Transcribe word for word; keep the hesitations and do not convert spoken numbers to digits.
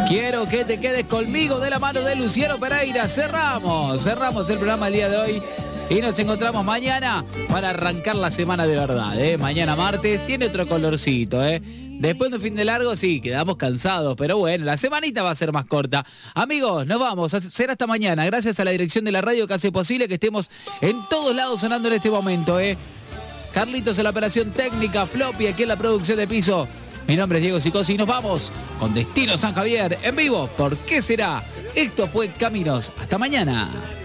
Quiero que te quedes conmigo de la mano de Luciano Pereira. Cerramos, cerramos el programa el día de hoy. Y nos encontramos mañana para arrancar la semana de verdad, ¿eh? Mañana martes tiene otro colorcito, ¿eh? Después de un fin de largo, sí, quedamos cansados, pero bueno, la semanita va a ser más corta. Amigos, nos vamos, a ser hasta mañana. Gracias a la dirección de la radio que hace posible que estemos en todos lados sonando en este momento, ¿eh? Carlitos en la operación técnica, Floppy aquí en la producción de piso. Mi nombre es Diego Sicosi y nos vamos con Destino San Javier en vivo. ¿Por qué será? Esto fue Caminos. Hasta mañana.